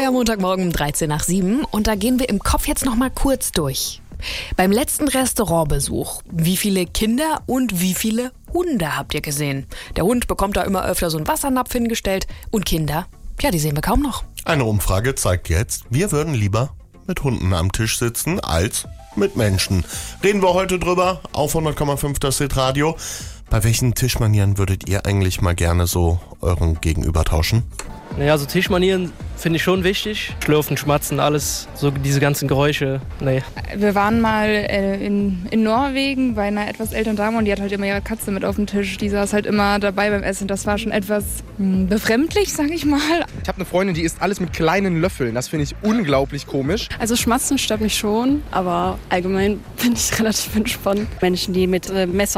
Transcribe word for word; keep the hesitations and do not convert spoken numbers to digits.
Euer Montagmorgen um dreizehn nach sieben und da gehen wir im Kopf jetzt noch mal kurz durch. Beim letzten Restaurantbesuch, wie viele Kinder und wie viele Hunde habt ihr gesehen? Der Hund bekommt da immer öfter so einen Wassernapf hingestellt und Kinder, ja, die sehen wir kaum noch. Eine Umfrage zeigt jetzt, wir würden lieber mit Hunden am Tisch sitzen als mit Menschen. Reden wir heute drüber auf hundert Komma fünf das Hitradio. Bei welchen Tischmanieren würdet ihr eigentlich mal gerne so euren Gegenüber tauschen? Naja, so Tischmanieren finde ich schon wichtig. Schlürfen, Schmatzen, alles, so diese ganzen Geräusche, nee. Wir waren mal äh, in, in Norwegen bei einer etwas älteren Dame und die hat halt immer ihre Katze mit auf dem Tisch. Die saß halt immer dabei beim Essen. Das war schon etwas mh, befremdlich, sag ich mal. Ich habe eine Freundin, die isst alles mit kleinen Löffeln. Das finde ich unglaublich komisch. Also Schmatzen stört mich schon, aber allgemein bin ich relativ entspannt. Menschen, die mit äh, Messer